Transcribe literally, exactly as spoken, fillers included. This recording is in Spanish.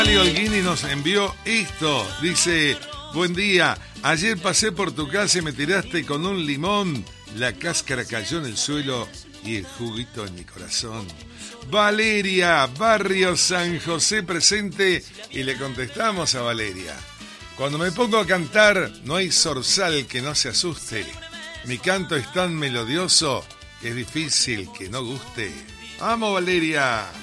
Ali Olguini nos envió esto. Dice, buen día, ayer pasé por tu casa y me tiraste con un limón. La cáscara cayó en el suelo y el juguito en mi corazón. Valeria, barrio San José presente, y le contestamos a Valeria. Cuando me pongo a cantar, no hay zorzal que no se asuste. Mi canto es tan melodioso que es difícil que no guste. ¡Amo, Valeria!